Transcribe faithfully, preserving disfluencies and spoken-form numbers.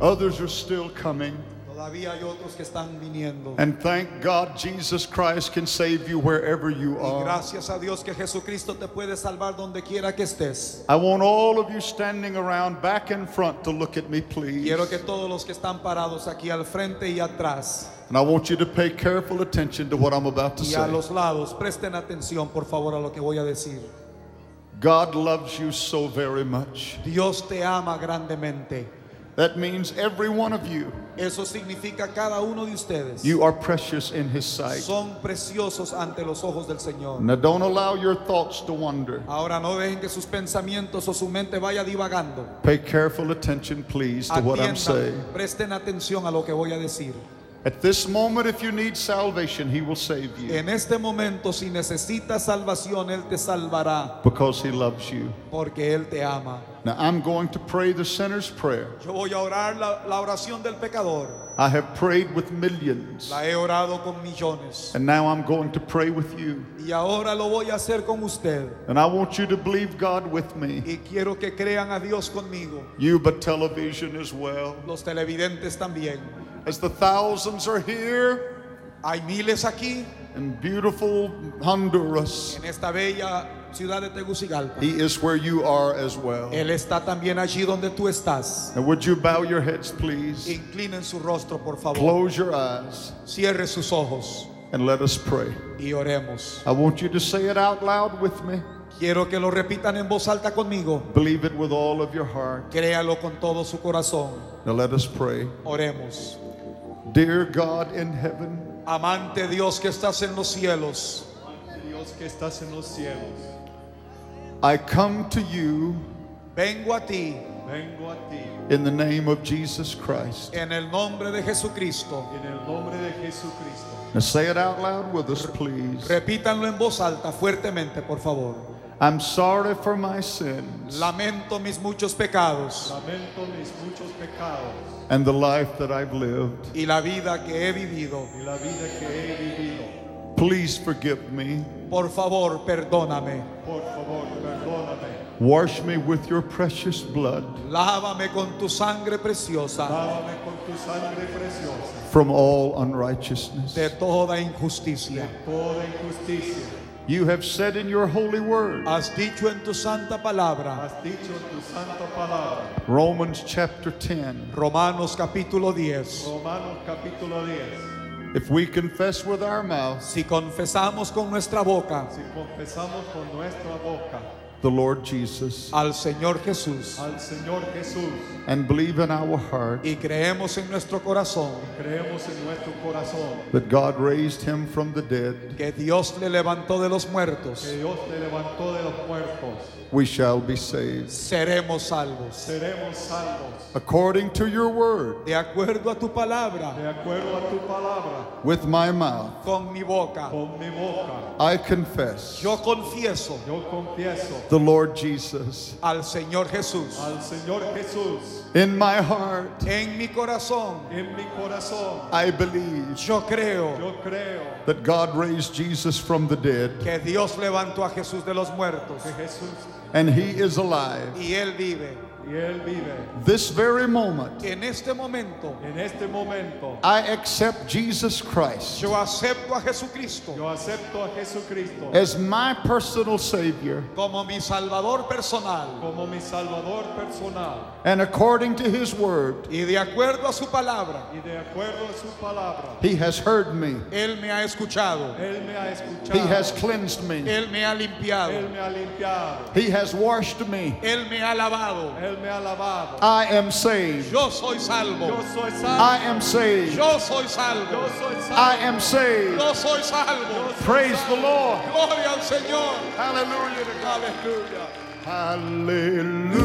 Others are still coming. Todavía hay otros que están viniendo. And thank God Jesus Christ can save you wherever you Y are. gracias a Dios que Jesucristo te puede salvar donde quiera que estés. I want all of you standing around back and front to look at me, please. Quiero que todos los que están parados aquí al frente y atrás And I want you to pay careful attention to what I'm about to y a say. los lados presten atención, por favor, a lo que voy a decir. God loves you so very much. Dios te ama grandemente. That means every one of you, Eso significa cada uno de ustedes you are precious in His sight. son preciosos ante los ojos del Señor. Now don't allow your thoughts to wander. Ahora no dejen que sus pensamientos o su mente vaya divagando. Pay careful attention, please, to what I'm saying. Atiendan, presten atención a lo que voy a decir. At this moment, if you need salvation, He will save you En este momento, si necesitas salvación, Él te salvará because He loves you. porque Él te ama. Now I'm going to pray the sinner's prayer. Yo voy a orar la, la oración del pecador. I have prayed with millions, La he orado con millones. and now I'm going to pray with you. Y ahora lo voy a hacer con usted. And I want you to believe God with me. Y quiero que crean a Dios conmigo. You, but television as well. Los televidentes también. As the thousands are here Hay miles aquí in beautiful Honduras, en esta bella ciudad de Tegucigalpa. He is where you are as well. Él está también allí donde tú estás. And would you bow your heads, please? Inclinen su rostro, por favor. Close your eyes Cierre sus ojos and let us pray. y oremos. I want you to say it out loud with me. Quiero que lo repitan en voz alta conmigo. Believe it with all of your heart. Créalo con todo su corazón. Now let us pray. Oremos. Dear God in heaven, Amante Dios que estás en los cielos, Dios que estás en los cielos, I come to you vengo a ti vengo a ti in the name of Jesus Christ. en el nombre de Jesucristo. en el nombre de Jesucristo. Now say it out loud with us, please. Repítanlo en voz alta, fuertemente, por favor. I'm sorry for my sins Lamento mis muchos pecados Lamento mis muchos pecados and the life that I've lived. y la vida que he vivido. y la vida que he vivido. Please forgive me. Por favor, perdóname. Por favor, perdóname. Wash me with your precious blood Lávame con tu sangre preciosa Lávame con tu sangre preciosa from all unrighteousness. de toda injusticia. toda injusticia. You have said in your holy word, Has dicho en tu santa palabra, Has dicho en tu santa palabra. Romans chapter ten, Romanos capítulo diez. Romanos capítulo diez. if we confess with our mouths Si confesamos con nuestra boca Si confesamos con nuestra boca the Lord Jesus al Señor Jesús al Señor Jesús and believe in our heart y creemos en nuestro corazón creemos en nuestro corazón that God raised him from the dead, que Dios le levantó de los muertos, que Dios le levantó de los muertos, we shall be saved. seremos salvos. seremos salvos. According to your word, De acuerdo a tu palabra, De acuerdo a tu palabra, with my mouth, con mi boca, con mi boca, I confess yo confieso yo confieso the Lord Jesus. al Señor Jesús. al Señor Jesús. In my heart, En mi corazón, En mi corazón, I believe yo creo yo creo that God raised Jesus from the dead que Dios levantó a Jesús de los muertos que Jesús and he is alive. y Él vive. y Él vive. This very moment, En este momento, En este momento, I accept Jesus Christ yo acepto a Jesucristo yo acepto a Jesucristo as my personal Savior, como mi Salvador personal. como mi Salvador personal. and according to his word, Y de acuerdo a su palabra, Y de acuerdo a su palabra, he has heard me, Él me ha escuchado, Él me ha escuchado. he has cleansed me, Él me ha limpiado, Él me ha limpiado. he has washed me. Él me ha lavado. Él me ha lavado. I am saved. Yo soy salvo. Yo soy salvo. I am saved. Yo soy salvo. Yo soy salvo. I am saved. Yo soy salvo. Praise the Lord. Gloria al Señor. Hallelujah to God. Aleluya. Hallelujah.